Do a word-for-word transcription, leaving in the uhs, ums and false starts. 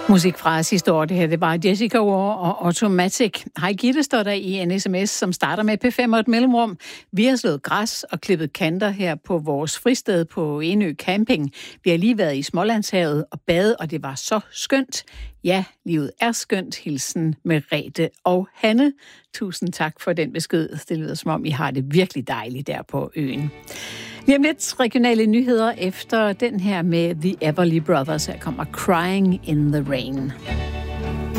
Musik fra sidste år, det her, det var Jessica War og Automatic. Hej Gitte, står der i en sms, som starter med P fem og et mellemrum. Vi har slået græs og klippet kanter her på vores fristed på Enø Camping. Vi har lige været i Smålandshavet og badet, og det var så skønt. Ja, livet er skønt. Hilsen Merete og Hanne. Tusind tak for den besked. Det lyder som om, I har det virkelig dejligt der på øen. Lige om lidt regionale nyheder efter den her med The Everly Brothers. Her kommer Crying in the Rain.